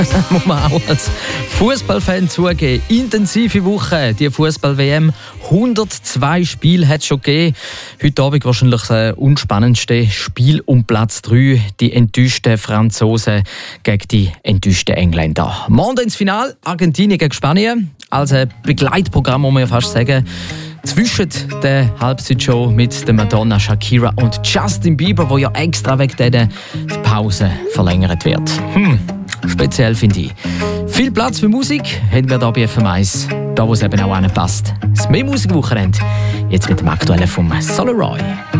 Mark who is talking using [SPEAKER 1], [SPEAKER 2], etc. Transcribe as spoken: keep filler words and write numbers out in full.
[SPEAKER 1] muss man auch als Fußballfan zugeben. Intensive Woche, die Fußball-W M. hundertzwei Spiele hat es schon gegeben. Heute Abend wahrscheinlich das unspannendste Spiel um Platz drei. Die enttäuschten Franzosen gegen die enttäuschten Engländer. Morgen ins Finale, Argentinien gegen Spanien. Als ein Begleitprogramm, muss man ja fast sagen. Zwischen der Halbzeitshow mit der Madonna, Shakira und Justin Bieber, wo ja extra wegen denen die Pause verlängert wird. Hm, speziell finde ich. Viel Platz für Musik haben wir hier bei F M eins, da wo es eben auch anpasst. Das mehr Musikwochenende, jetzt mit dem aktuellen vom Solo Roy.